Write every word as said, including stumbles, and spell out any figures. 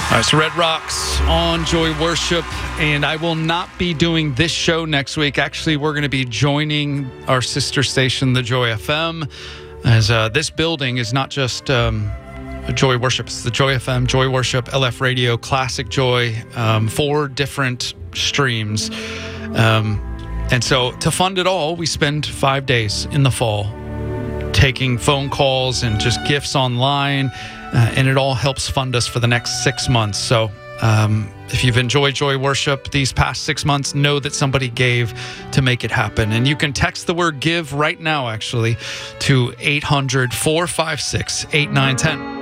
All right, so Red Rocks on Joy Worship, and I will not be doing this show next week. Actually, we're going to be joining our sister station, the Joy F M, as uh, this building is not just um, Joy Worship. It's the Joy F M, Joy Worship, L F Radio, Classic Joy, um, four different streams. Um, and so to fund it all, we spend five days in the fall taking phone calls and just gifts online. Uh, and it all helps fund us for the next six months. So um, if you've enjoyed Joy Worship these past six months, know that somebody gave to make it happen. And you can text the word give right now, actually, to eight hundred, four five six, eight nine one zero.